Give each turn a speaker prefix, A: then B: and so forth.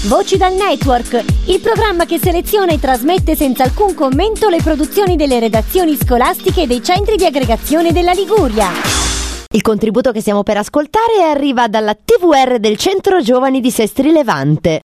A: Voci dal Network, il programma che seleziona e trasmette senza alcun commento le produzioni delle redazioni scolastiche e dei centri di aggregazione della Liguria.
B: Il contributo che stiamo per ascoltare arriva dalla TVR del Centro Giovani di Sestri Levante.